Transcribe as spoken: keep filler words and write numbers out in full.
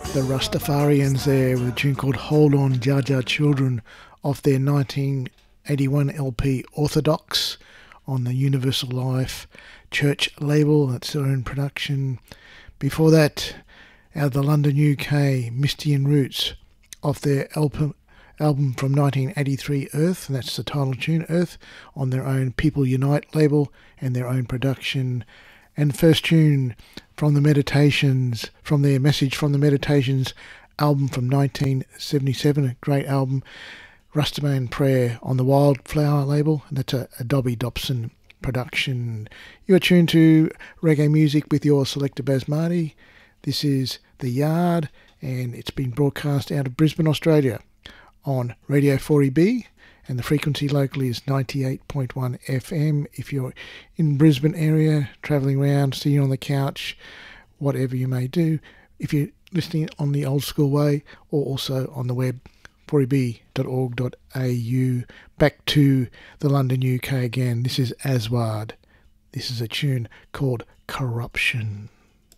The Rastafarians there with a tune called Hold On Jah Jah Children off their nineteen eighty-one L P Orthodox on the Universal Life Church label. That's their own production. Before that, out of the London, U K, Misty and Roots off their album, album from nineteen eighty-three, Earth, and that's the title tune, Earth, on their own People Unite label and their own production. And first tune from the Meditations, from their Message from the Meditations album from nineteen seventy-seven, a great album, Rastaman Prayer on the Wildflower label, and that's a, a Dobby Dobson production. You're tuned to reggae music with your selector Basmati. This is The Yard, and it's been broadcast out of Brisbane, Australia on Radio four E B, and the frequency locally is ninety-eight point one F M. If you're in Brisbane area, travelling around, sitting on the couch, whatever you may do, if you're listening on the old school way, or also on the web, four e b dot org dot a u. Back to the London, U K again. This is Aswad. This is a tune called Corruption.